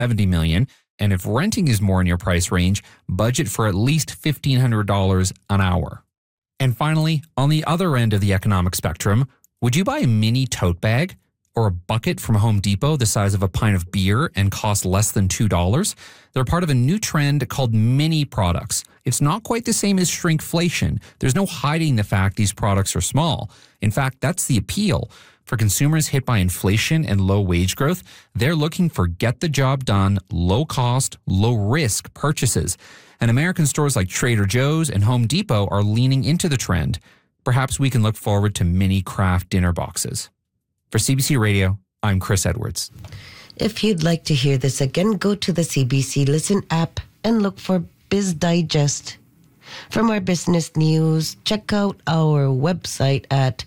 $70 million. And if renting is more in your price range, budget for at least $1,500 an hour. And finally, on the other end of the economic spectrum, would you buy a mini tote bag or a bucket from Home Depot the size of a pint of beer and cost less than $2? They're part of a new trend called mini products. It's not quite the same as shrinkflation. There's no hiding the fact these products are small. In fact, that's the appeal. For consumers hit by inflation and low wage growth, they're looking for get-the-job-done, low-cost, low-risk purchases. And American stores like Trader Joe's and Home Depot are leaning into the trend. Perhaps we can look forward to mini craft dinner boxes. For CBC Radio, I'm Chris Edwards. If you'd like to hear this again, go to the CBC Listen app and look for Biz Digest. For more business news, check out our website at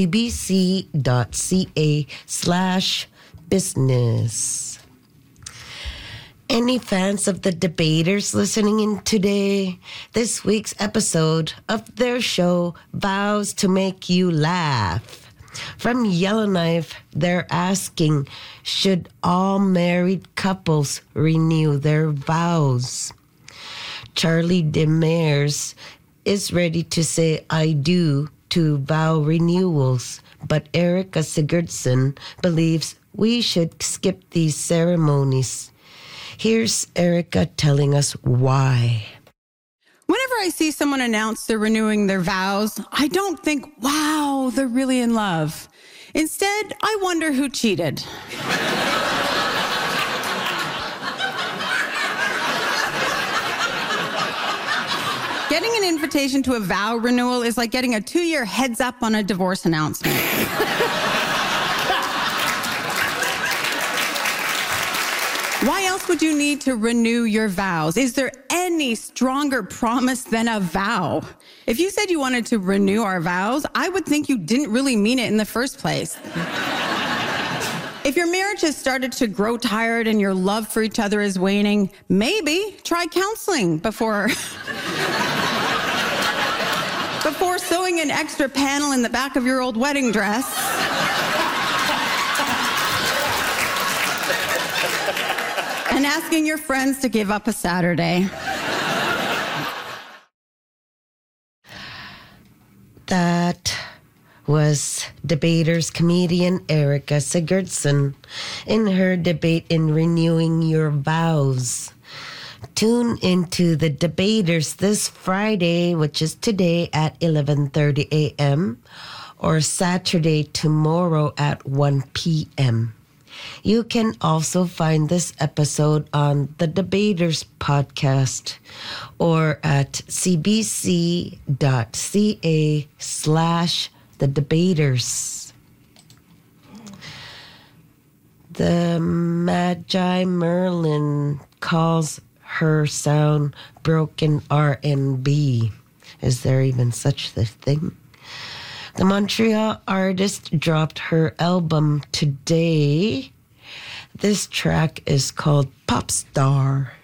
cbc.ca/business. Any fans of the debaters listening in today? This week's episode of their show vows to make you laugh. From Yellowknife, they're asking, should all married couples renew their vows? Charlie Demers is ready to say I do to vow renewals, but Erica Sigurdsson believes we should skip these ceremonies. Here's Erica telling us why. Whenever I see someone announce they're renewing their vows, I don't think, wow, they're really in love. Instead, I wonder who cheated. Getting an invitation to a vow renewal is like getting a 2-year heads up on a divorce announcement. Why else would you need to renew your vows? Is there any stronger promise than a vow? If you said you wanted to renew our vows, I would think you didn't really mean it in the first place. If your marriage has started to grow tired and your love for each other is waning, maybe try counseling before sewing an extra panel in the back of your old wedding dress. And asking your friends to give up a Saturday. That was debaters comedian Erica Sigurdsson in her debate in renewing your vows. Tune into the debaters this Friday, which is today at 11:30 a.m. or Saturday tomorrow at 1 p.m. You can also find this episode on the Debaters podcast or at cbc.ca/thedebaters. The Magi Merlin calls her sound broken R&B. Is there even such a thing? The Montreal artist dropped her album today. This track is called Pop Star.